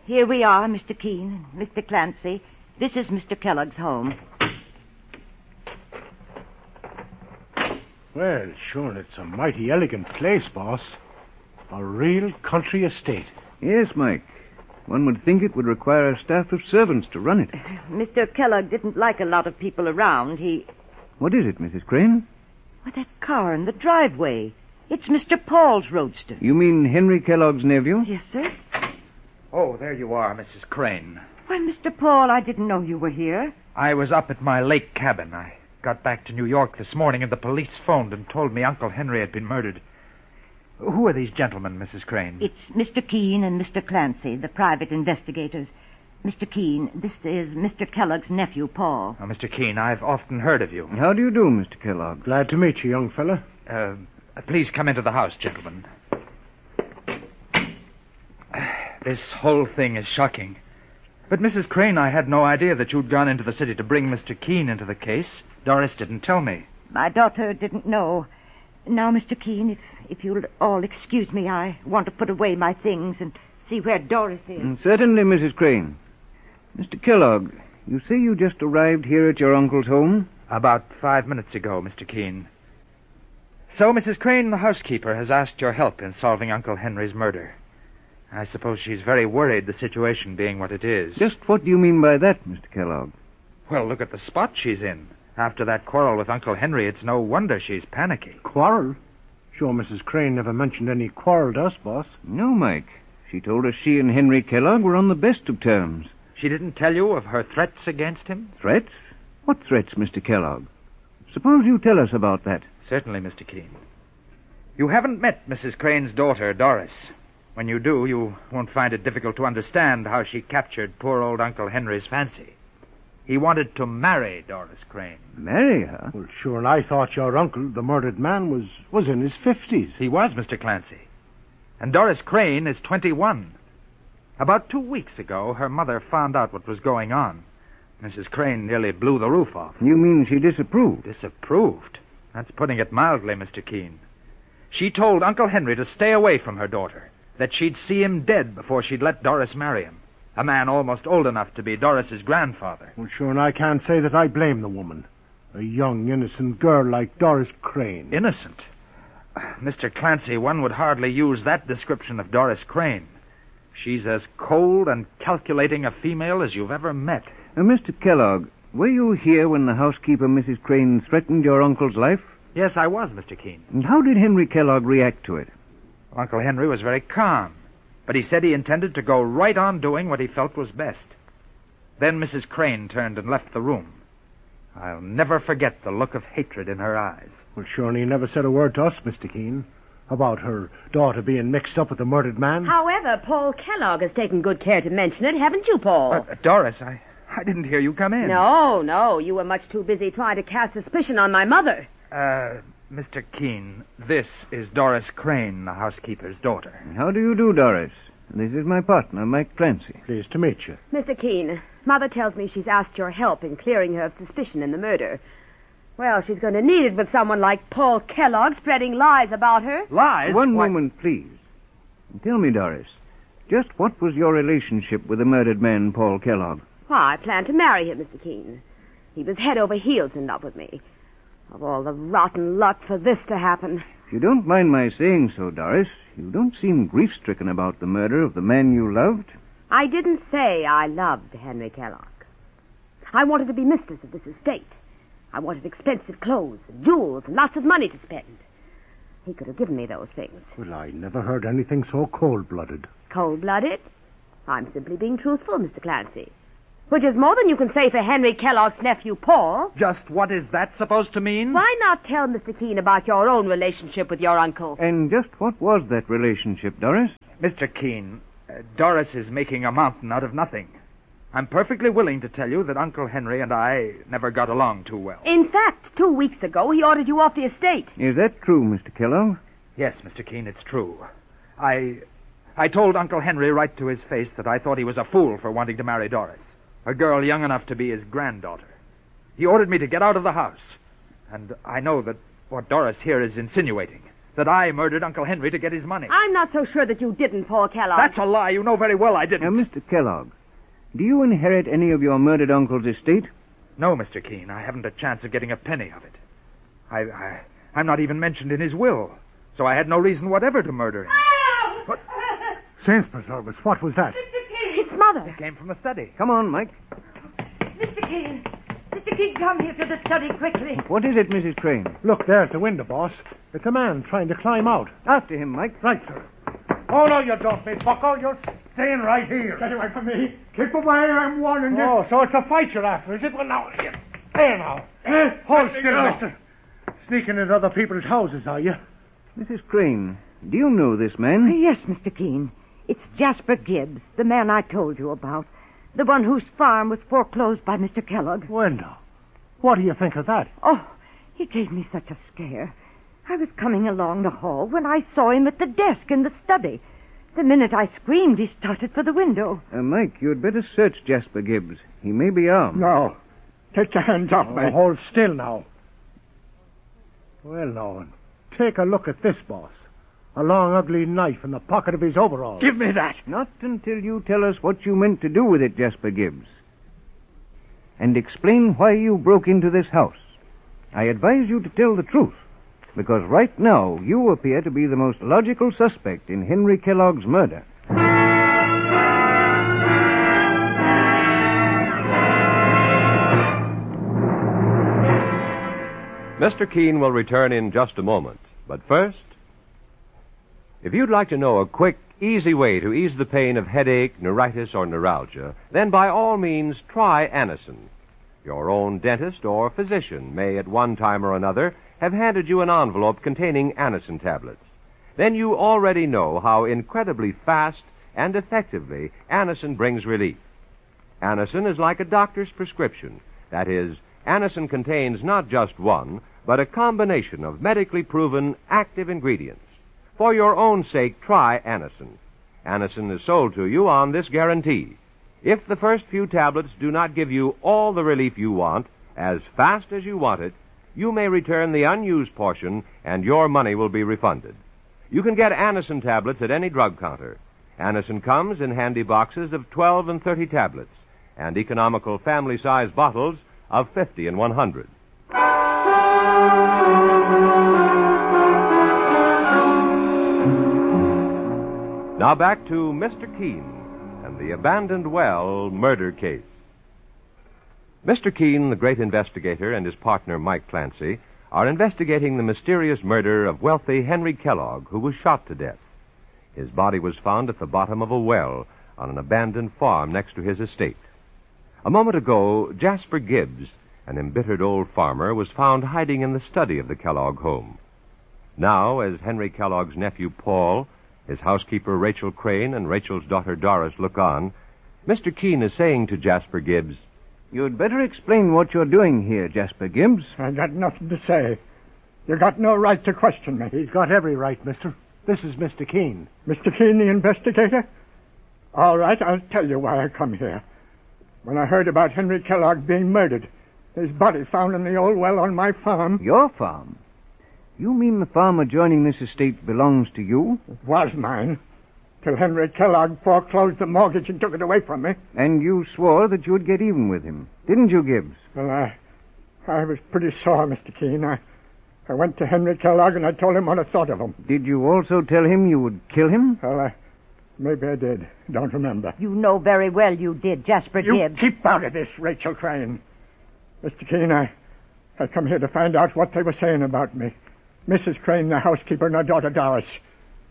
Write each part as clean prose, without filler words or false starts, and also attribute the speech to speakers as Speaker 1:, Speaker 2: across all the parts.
Speaker 1: Here we are, Mr. Keene, Mr. Clancy. This is Mr. Kellogg's home.
Speaker 2: Well, sure, it's a mighty elegant place, boss. A real country estate.
Speaker 3: Yes, Mike. One would think it would require a staff of servants to run it.
Speaker 1: Mr. Kellogg didn't like a lot of people around.
Speaker 3: What is it, Mrs. Crane?
Speaker 1: Why, that car in the driveway. It's Mr. Paul's roadster.
Speaker 3: You mean Henry Kellogg's nephew?
Speaker 1: Yes, sir.
Speaker 4: Oh, there you are, Mrs. Crane.
Speaker 1: Why, Mr. Paul, I didn't know you were here.
Speaker 4: I was up at my lake cabin. I got back to New York this morning, and the police phoned and told me Uncle Henry had been murdered. Who are these gentlemen, Mrs. Crane?
Speaker 1: It's Mr. Keene and Mr. Clancy, the private investigators. Mr. Keene, this is Mr. Kellogg's nephew, Paul.
Speaker 4: Oh, Mr. Keene, I've often heard of you.
Speaker 3: How do you do, Mr. Kellogg?
Speaker 2: Glad to meet you, young fella.
Speaker 4: Please come into the house, gentlemen. This whole thing is shocking. But, Mrs. Crane, I had no idea that you'd gone into the city to bring Mr. Keene into the case. Doris didn't tell me.
Speaker 1: My daughter didn't know. Now, Mr. Keene, if you'll all excuse me, I want to put away my things and see where Doris is.
Speaker 3: Certainly, Mrs. Crane. Mr. Kellogg, you say you just arrived here at your uncle's home?
Speaker 4: About 5 minutes ago, Mr. Keene. So, Mrs. Crane, the housekeeper, has asked your help in solving Uncle Henry's murder. I suppose she's very worried, the situation being what it is.
Speaker 3: Just what do you mean by that, Mr. Kellogg?
Speaker 4: Well, look at the spot she's in. After that quarrel with Uncle Henry, it's no wonder she's panicky.
Speaker 2: Quarrel? Sure, Mrs. Crane never mentioned any quarrel to us, boss.
Speaker 3: No, Mike. She told us she and Henry Kellogg were on the best of terms.
Speaker 4: She didn't tell you of her threats against him?
Speaker 3: Threats? What threats, Mr. Kellogg? Suppose you tell us about that.
Speaker 4: Certainly, Mr. Keene. You haven't met Mrs. Crane's daughter, Doris. When you do, you won't find it difficult to understand how she captured poor old Uncle Henry's fancy. He wanted to marry Doris Crane.
Speaker 3: Marry her?
Speaker 2: Well, sure, and I thought your uncle, the murdered man, was in his 50s.
Speaker 4: He was, Mr. Clancy. And Doris Crane is 21. About 2 weeks ago, her mother found out what was going on. Mrs. Crane nearly blew the roof off.
Speaker 3: You mean she disapproved?
Speaker 4: Disapproved? That's putting it mildly, Mr. Keene. She told Uncle Henry to stay away from her daughter, that she'd see him dead before she'd let Doris marry him. A man almost old enough to be Doris's grandfather.
Speaker 2: Well, sure, and I can't say that I blame the woman. A young, innocent girl like Doris Crane.
Speaker 4: Innocent? Mr. Clancy, one would hardly use that description of Doris Crane. She's as cold and calculating a female as you've ever met.
Speaker 3: Mr. Kellogg, were you here when the housekeeper, Mrs. Crane, threatened your uncle's life?
Speaker 4: Yes, I was, Mr. Keene.
Speaker 3: And how did Henry Kellogg react to it?
Speaker 4: Uncle Henry was very calm, but he said he intended to go right on doing what he felt was best. Then Mrs. Crane turned and left the room. I'll never forget the look of hatred in her eyes.
Speaker 2: Well, sure, and he never said a word to us, Mr. Keene, about her daughter being mixed up with the murdered man.
Speaker 5: However, Paul Kellogg has taken good care to mention it, haven't you, Paul?
Speaker 4: Doris, I didn't hear you come in.
Speaker 5: No, you were much too busy trying to cast suspicion on my mother.
Speaker 4: Mr. Keene, this is Doris Crane, the housekeeper's daughter.
Speaker 3: How do you do, Doris? This is my partner, Mike Clancy.
Speaker 2: Pleased to meet you.
Speaker 5: Mr. Keene, Mother tells me she's asked your help in clearing her of suspicion in the murder. Well, she's going to need it with someone like Paul Kellogg spreading lies about her.
Speaker 4: Lies?
Speaker 3: One moment, please. Tell me, Doris, just what was your relationship with the murdered man, Paul Kellogg?
Speaker 5: Why, I planned to marry him, Mr. Keene. He was head over heels in love with me. Of all the rotten luck for this to happen.
Speaker 3: If you don't mind my saying so, Doris, you don't seem grief-stricken about the murder of the man you loved.
Speaker 5: I didn't say I loved Henry Kellogg. I wanted to be mistress of this estate. I wanted expensive clothes, and jewels, and lots of money to spend. He could have given me those things.
Speaker 2: Well, I never heard anything so cold-blooded.
Speaker 5: Cold-blooded? I'm simply being truthful, Mr. Clancy. Which is more than you can say for Henry Kellogg's nephew, Paul.
Speaker 4: Just what is that supposed to mean?
Speaker 5: Why not tell Mr. Keene about your own relationship with your uncle?
Speaker 3: And just what was that relationship, Doris?
Speaker 4: Mr. Keene, Doris is making a mountain out of nothing. I'm perfectly willing to tell you that Uncle Henry and I never got along too well.
Speaker 5: In fact, 2 weeks ago, he ordered you off the estate.
Speaker 3: Is that true, Mr. Kellogg?
Speaker 4: Yes, Mr. Keene, it's true. I told Uncle Henry right to his face that I thought he was a fool for wanting to marry Doris, a girl young enough to be his granddaughter. He ordered me to get out of the house. And I know that what Doris here is insinuating, that I murdered Uncle Henry to get his money.
Speaker 5: I'm not so sure that you didn't, Paul Kellogg.
Speaker 4: That's a lie. You know very well I didn't.
Speaker 3: Now, Mr. Kellogg, do you inherit any of your murdered uncle's estate?
Speaker 4: No, Mr. Keene. I haven't a chance of getting a penny of it. I'm not even mentioned in his will, so I had no reason whatever to murder him.
Speaker 2: What? Saints preserve us, what was that?
Speaker 5: It's Mother.
Speaker 4: It came from the study.
Speaker 3: Come on, Mike.
Speaker 1: Mr. Keene. Mr. Keene, come here to the study quickly.
Speaker 3: What is it, Mrs. Crane?
Speaker 2: Look, there at the window, boss. It's a man trying to climb out.
Speaker 3: After him, Mike.
Speaker 2: Right, sir. Oh, no, you don't, Miss Bucko. You're staying right here.
Speaker 6: Get away from me. Keep away, I'm warning you.
Speaker 2: Oh, so it's a fight you're after, is it? Well, now, there now. Hold still, mister. Sneaking into other people's houses, are you?
Speaker 3: Mrs. Crane, do you know this man?
Speaker 1: Yes, Mr. Keene. It's Jasper Gibbs, the man I told you about. The one whose farm was foreclosed by Mr. Kellogg.
Speaker 2: Well, now, what do you think of that?
Speaker 1: Oh, he gave me such a scare. I was coming along the hall when I saw him at the desk in the study. The minute I screamed, he started for the window.
Speaker 3: Mike, you'd better search Jasper Gibbs. He may be armed.
Speaker 6: No. Take your hands off me.
Speaker 2: Hold still now. Well, now, take a look at this, boss. A long, ugly knife in the pocket of his overalls.
Speaker 6: Give me that.
Speaker 3: Not until you tell us what you meant to do with it, Jasper Gibbs. And explain why you broke into this house. I advise you to tell the truth, because right now you appear to be the most logical suspect in Henry Kellogg's murder.
Speaker 7: Mr. Keene will return in just a moment. But first, if you'd like to know a quick, easy way to ease the pain of headache, neuritis, or neuralgia, then by all means try Anacin. Your own dentist or physician may at one time or another have handed you an envelope containing Anacin tablets. Then you already know how incredibly fast and effectively Anacin brings relief. Anacin is like a doctor's prescription. That is, Anacin contains not just one, but a combination of medically proven active ingredients. For your own sake, try Anacin. Anacin is sold to you on this guarantee. If the first few tablets do not give you all the relief you want, as fast as you want it, you may return the unused portion and your money will be refunded. You can get Anacin tablets at any drug counter. Anacin comes in handy boxes of 12 and 30 tablets and economical family-size bottles of 50 and 100. Now back to Mr. Keene and the abandoned well murder case. Mr. Keene, the great investigator, and his partner, Mike Clancy, are investigating the mysterious murder of wealthy Henry Kellogg, who was shot to death. His body was found at the bottom of a well on an abandoned farm next to his estate. A moment ago, Jasper Gibbs, an embittered old farmer, was found hiding in the study of the Kellogg home. Now, as Henry Kellogg's nephew Paul, his housekeeper Rachel Crane, and Rachel's daughter Doris look on, Mr. Keene is saying to Jasper Gibbs,
Speaker 3: "You'd better explain what you're doing here, Jasper Gibbs."
Speaker 6: I got nothing to say. You got no right to question me.
Speaker 2: He's got every right, mister. This is Mr. Keene.
Speaker 6: Mr. Keene, the investigator? All right, I'll tell you why I come here. When I heard about Henry Kellogg being murdered, his body found in the old well on my farm.
Speaker 3: Your farm? You mean the farm adjoining this estate belongs to you?
Speaker 6: It was mine, till Henry Kellogg foreclosed the mortgage and took it away from me.
Speaker 3: And you swore that you'd get even with him, didn't you, Gibbs?
Speaker 6: Well, I was pretty sore, Mr. Keene. I went to Henry Kellogg and I told him what I thought of him.
Speaker 3: Did you also tell him you would kill him?
Speaker 6: Well, maybe I did. Don't remember.
Speaker 1: You know very well you did, Jasper
Speaker 6: You
Speaker 1: Gibbs.
Speaker 6: keep out of this, Rachel Crane. Mr. Keene, I come here to find out what they were saying about me. Mrs. Crane, the housekeeper, and her daughter Doris.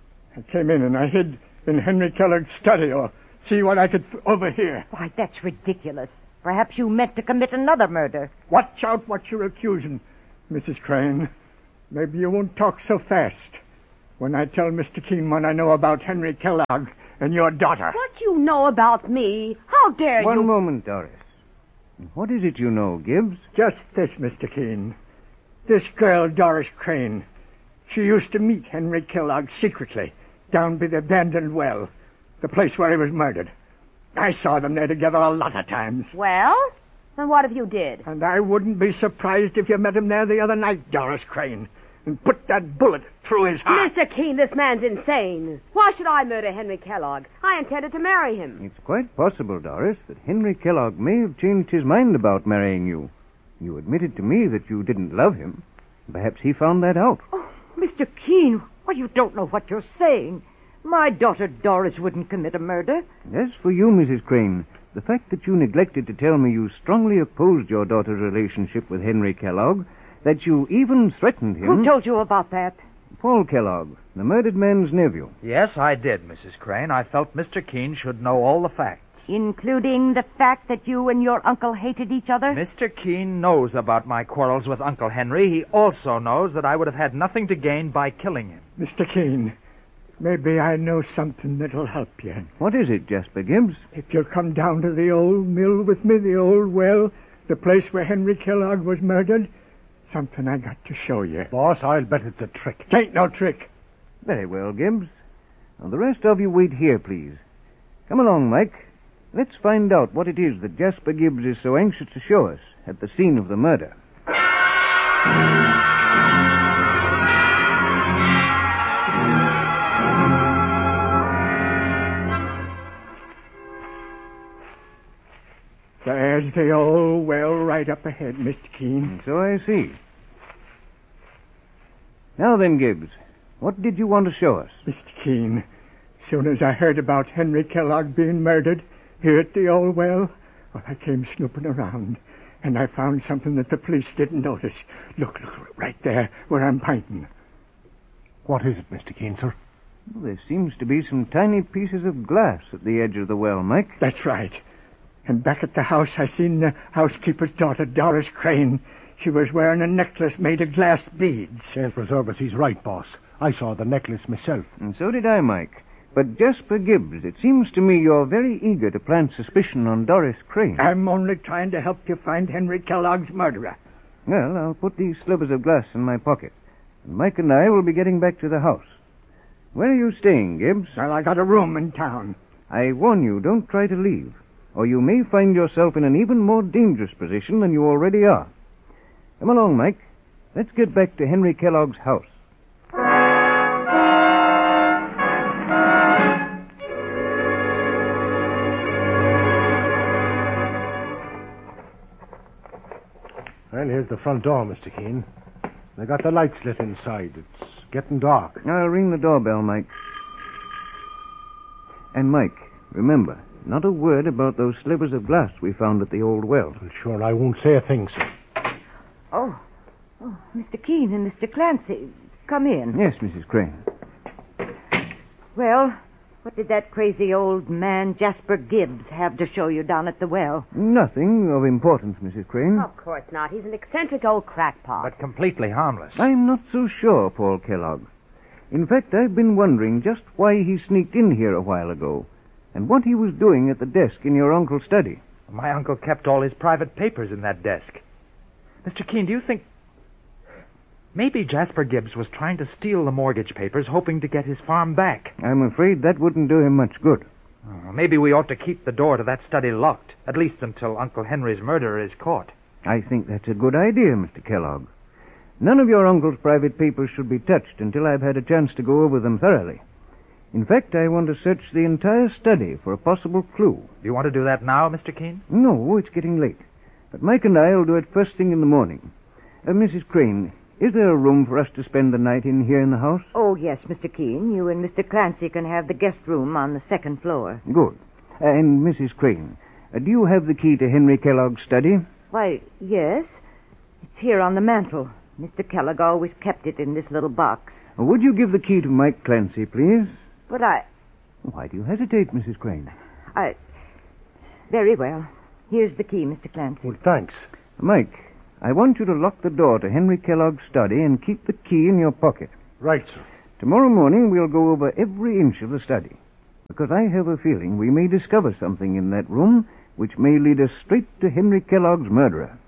Speaker 6: I came in and I hid in Henry Kellogg's study or see what I could overhear.
Speaker 1: Why, that's ridiculous. Perhaps you meant to commit another murder.
Speaker 6: Watch out what you're accusing, Mrs. Crane. Maybe you won't talk so fast when I tell Mr. Keene what I know about Henry Kellogg and your daughter.
Speaker 5: What you know about me? How dare you?
Speaker 3: One moment, Doris. What is it you know, Gibbs?
Speaker 6: Just this, Mr. Keene. This girl, Doris Crane, she used to meet Henry Kellogg secretly down by the abandoned well, the place where he was murdered. I saw them there together a lot of times.
Speaker 5: Well, then what if you did?
Speaker 6: And I wouldn't be surprised if you met him there the other night, Doris Crane. and put that bullet through his heart.
Speaker 5: Mr. Keene, this man's insane. Why should I murder Henry Kellogg? I intended to marry him.
Speaker 3: It's quite possible, Doris, that Henry Kellogg may have changed his mind about marrying you. You admitted to me that you didn't love him. Perhaps he found that out.
Speaker 1: Oh, Mr. Keene, why, you don't know what you're saying. My daughter Doris wouldn't commit a murder.
Speaker 3: As for you, Mrs. Crane, the fact that you neglected to tell me you strongly opposed your daughter's relationship with Henry Kellogg, that you even threatened him...
Speaker 1: Who told you about that?
Speaker 3: Paul Kellogg, the murdered man's nephew.
Speaker 4: Yes, I did, Mrs. Crane. I felt Mr. Keene should know all the facts.
Speaker 1: Including the fact that you and your uncle hated each other?
Speaker 4: Mr. Keene knows about my quarrels with Uncle Henry. He also knows that I would have had nothing to gain by killing him.
Speaker 6: Mr. Keene, maybe I know something that'll help you.
Speaker 3: What is it, Jasper Gibbs?
Speaker 6: If you'll come down to the old mill with me, the old well, the place where Henry Kellogg was murdered, something I got to show you.
Speaker 2: Boss, I'll bet it's a trick.
Speaker 6: It ain't no trick.
Speaker 3: Very well, Gibbs. Now, the rest of you wait here, please. Come along, Mike. Let's find out what it is that Jasper Gibbs is so anxious to show us at the scene of the murder.
Speaker 6: There's the old well right up ahead, Mr. Keene.
Speaker 3: And so I see. Now then, Gibbs, what did you want to show us?
Speaker 6: Mr. Keene, as soon as I heard about Henry Kellogg being murdered here at the old well, I came snooping around, and I found something that the police didn't notice. Look, right there where I'm pointing.
Speaker 2: What is it, Mr. Keene, sir?
Speaker 3: Well, there seems to be some tiny pieces of glass at the edge of the well, Mike.
Speaker 6: That's right. And back at the house, I seen the housekeeper's daughter, Doris Crane. She was wearing a necklace made of glass beads.
Speaker 2: Saint Preserve, he's right, boss. I saw the necklace myself.
Speaker 3: And so did I, Mike. But Jasper Gibbs, it seems to me you're very eager to plant suspicion on Doris Crane.
Speaker 6: I'm only trying to help you find Henry Kellogg's murderer.
Speaker 3: Well, I'll put these slivers of glass in my pocket. And Mike and I will be getting back to the house. Where are you staying, Gibbs?
Speaker 6: Well, I got a room in town.
Speaker 3: I warn you, don't try to leave, or you may find yourself in an even more dangerous position than you already are. Come along, Mike. Let's get back to Henry Kellogg's house.
Speaker 2: Well, here's the front door, Mr. Keene. They got the lights lit inside. It's getting dark.
Speaker 3: I'll ring the doorbell, Mike. And, Mike, remember, not a word about those slivers of glass we found at the old well.
Speaker 2: Well, sure, I won't say a thing, sir.
Speaker 1: Oh, Mr. Keene and Mr. Clancy, come in.
Speaker 3: Yes, Mrs. Crane.
Speaker 1: Well, what did that crazy old man, Jasper Gibbs, have to show you down at the well?
Speaker 3: Nothing of importance, Mrs. Crane.
Speaker 5: Of course not. He's an eccentric old crackpot.
Speaker 4: But completely harmless.
Speaker 3: I'm not so sure, Paul Kellogg. In fact, I've been wondering just why he sneaked in here a while ago, and what he was doing at the desk in your uncle's study.
Speaker 4: My uncle kept all his private papers in that desk. Mr. Keene, do you think... Maybe Jasper Gibbs was trying to steal the mortgage papers, hoping to get his farm back.
Speaker 3: I'm afraid that wouldn't do him much good.
Speaker 4: Maybe we ought to keep the door to that study locked, at least until Uncle Henry's murderer is caught.
Speaker 3: I think that's a good idea, Mr. Kellogg. None of your uncle's private papers should be touched until I've had a chance to go over them thoroughly. In fact, I want to search the entire study for a possible clue.
Speaker 4: Do you want to do that now, Mr. Keene?
Speaker 3: No, it's getting late. But Mike and I will do it first thing in the morning. Mrs. Crane, is there a room for us to spend the night in here in the house?
Speaker 1: Oh, yes, Mr. Keene. You and Mr. Clancy can have the guest room on the second floor.
Speaker 3: Good. And Mrs. Crane, do you have the key to Henry Kellogg's study?
Speaker 1: Why, yes. It's here on the mantel. Mr. Kellogg always kept it in this little box.
Speaker 3: Would you give the key to Mike Clancy, please?
Speaker 1: But
Speaker 3: Why do you hesitate, Mrs. Crane?
Speaker 1: Very well. Here's the key, Mr. Clancy.
Speaker 2: Well, thanks.
Speaker 3: Mike, I want you to lock the door to Henry Kellogg's study and keep the key in your pocket.
Speaker 2: Right, sir.
Speaker 3: Tomorrow morning we'll go over every inch of the study, because I have a feeling we may discover something in that room which may lead us straight to Henry Kellogg's murderer.